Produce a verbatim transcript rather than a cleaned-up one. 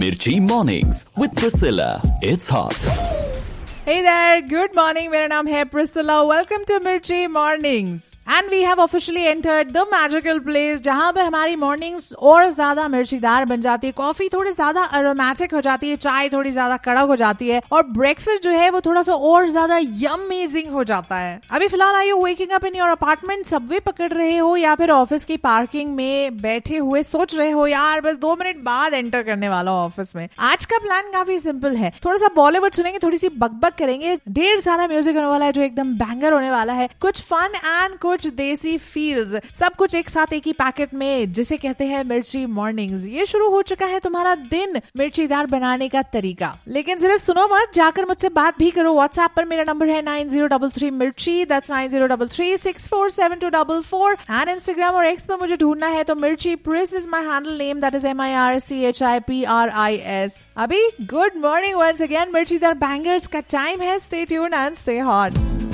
Mirchi Mornings with Priscilla. It's hot. Hey there, good morning. मेरा नाम है Priscilla. Welcome to Mirchi Mornings. And we have officially entered the magical place जहां पर हमारी mornings और ज्यादा मिर्चीदार बन जाती है, कॉफी थोड़ी ज्यादा aromatic हो जाती है, चाय थोड़ी ज्यादा कड़क हो जाती है और breakfast जो है वो थोड़ा सा और ज्यादा yumazing हो जाता है. अभी फिलहाल are you waking up in your apartment, Subway पकड़ रहे हो या फिर ऑफिस की पार्किंग में बैठे हुए सोच रहे हो यार बस दो मिनट बाद एंटर करने वाला हो ऑफिस में. आज का प्लान काफी सिंपल है, थोड़ा सा बॉलीवुड सुनेंगे, थोड़ी सी बकबक करेंगे, ढेर सारा म्यूजिक होने वाला है जो एकदम बैंगर होने वाला है, कुछ फन एंड कुछ देसी फील्स, सब कुछ एक साथ एक ही पैकेट में, जिसे कहते हैं मिर्ची मॉर्निंग्स. ये शुरू हो चुका है तुम्हारा दिन मिर्चीदार बनाने का तरीका. लेकिन सिर्फ सुनो मत, जाकर मुझसे बात भी करो. व्हाट्सएप पर मेरा नंबर है नाइन जीरो थ्री थ्री मिर्ची, that's nine zero three three six four seven to four four. And Instagram और एक्स पर मुझे ढूंढना है तो मिर्ची प्रिस is my handle name, that is M I R C H I P R I S. अभी good morning once again, मिर्चीदार bangers का time है. Stay tuned and stay hot.